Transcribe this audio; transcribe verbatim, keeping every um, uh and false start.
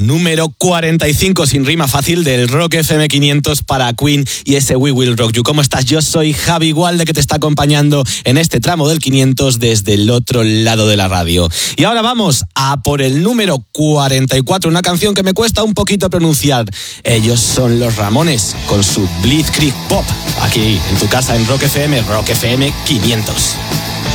número cuarenta y cinco sin rima fácil del Rock F M quinientos para Queen y ese We Will Rock You. ¿Cómo estás? Yo soy Javi Gualde, que te está acompañando en este tramo del quinientos desde el otro lado de la radio. Y ahora vamos a por el número cuarenta y cuatro, una canción que me cuesta un poquito pronunciar. Ellos son Los Ramones con su Blitzkrieg Pop, aquí en tu casa en Rock F M, Rock F M quinientos.